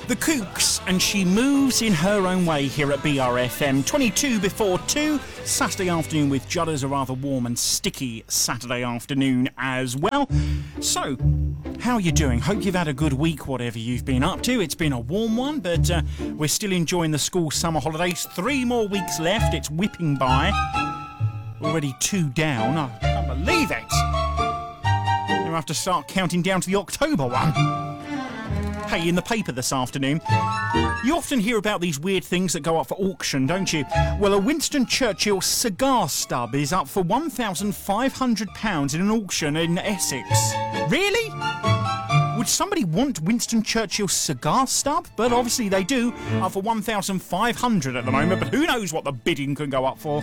The Kooks, and She Moves in Her Own Way here at BRFM. 22 before 2, Saturday afternoon with Judders, a rather warm and sticky Saturday afternoon as well. So, how are you doing? Hope you've had a good week, whatever you've been up to. It's been a warm one, but we're still enjoying the school summer holidays. 3 more weeks left. It's whipping by. Already 2 down. I can't believe it. We'll have to start counting down to the October one. Hey, in the paper this afternoon, you often hear about these weird things that go up for auction, don't you? Well, a Winston Churchill cigar stub is up for £1,500 in an auction in Essex. Really? Would somebody want Winston Churchill's cigar stub? But obviously they do, up for £1,500 at the moment, but who knows what the bidding can go up for.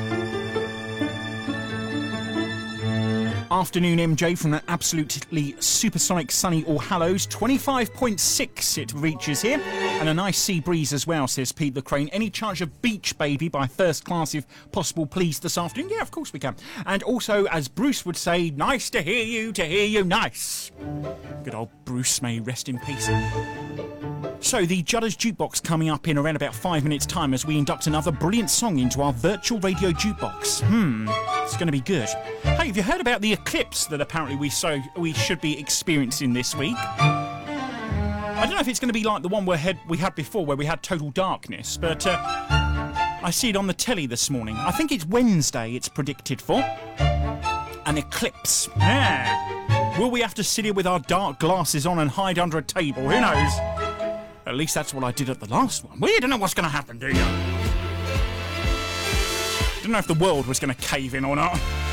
Afternoon MJ from an absolutely supersonic sunny All Hallows. 25.6 it reaches here, and a nice sea breeze as well, says Pete the Crane. Any chance of Beach Baby by First Class if possible please this afternoon? Yeah, of course we can. And also, as Bruce would say, nice to hear you, nice. Good old Bruce, may rest in peace. So, the Judders Jukebox coming up in around about 5 minutes' time as we induct another brilliant song into our virtual radio jukebox. It's going to be good. Hey, have you heard about the eclipse that apparently we should be experiencing this week? I don't know if it's going to be like the one we had before where we had total darkness, but I see it on the telly this morning. I think it's Wednesday it's predicted for. An eclipse. Yeah. Will we have to sit here with our dark glasses on and hide under a table? Who knows? At least that's what I did at the last one. Well, you don't know what's going to happen, do you? Don't know if the world was going to cave in or not.